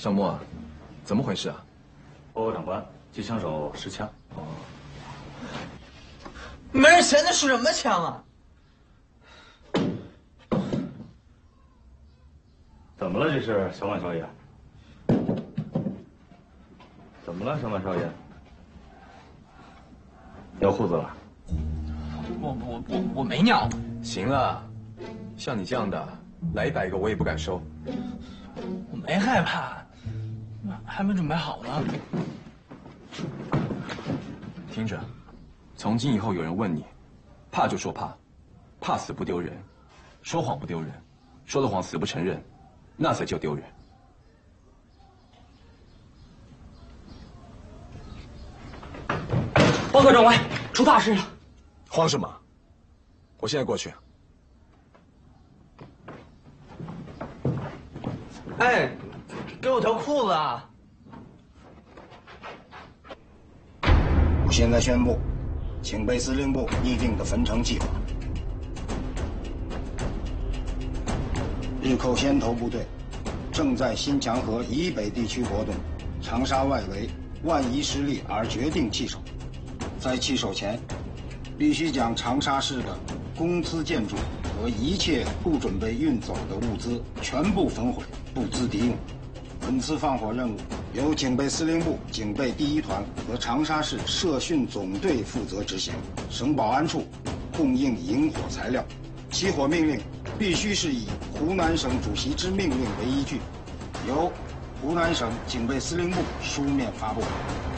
尚墨啊，怎么回事啊？ 报告长官，机枪手失枪。 没人闲的是什么枪啊？ 怎么了？这是小满少爷？怎么了，小满少爷？尿裤子了？ 我没尿。 行了，像你这样的，来100个我也不敢收。 我没害怕，还没准备好呢。 听着，从今以后有人问你，怕就说怕，怕死不丢人，说谎不丢人，说了谎死不承认，那才叫丢人。 报告长官，出大事了！ 慌什么？我现在过去。 哎，给我条裤子啊！ 我现在宣布，警备司令部拟定的分成计划：日寇先头部队正在新墙河以北地区活动，长沙外围万一失利而决定弃守。在弃守前，必须将长沙市的公资建筑和一切不准备运走的物资全部焚毁，不资敌用。本次放火任务由警备司令部警备第1团和长沙市社训总队负责执行，省保安处供应引火材料。起火命令必须是以湖南省主席之命令为依据，由湖南省警备司令部书面发布。